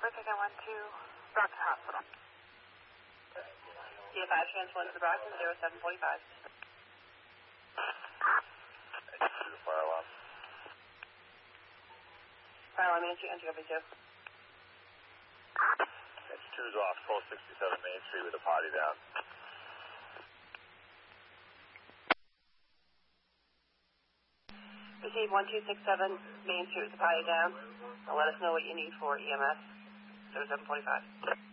Pacifica 1-2, Brockton Hospital. Yeah, 5 chance 1 to the Brockton, 0745. Fire alarm. Fire alarm, entry over 2. Edge 2's off, 1267 Main Street with a potty down. Receive 1267 Main Street with the potty down. Now let us know what you need for EMS, 0745.